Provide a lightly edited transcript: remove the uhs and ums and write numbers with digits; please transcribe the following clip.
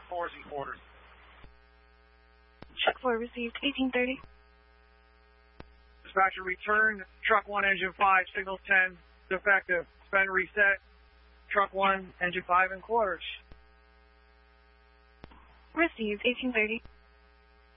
4s and quarters. Truck 4 received 1830. Dispatcher return, truck 1, engine 5, signal 10, defective. Suspend reset, truck 1, engine 5 and quarters. Received 1830.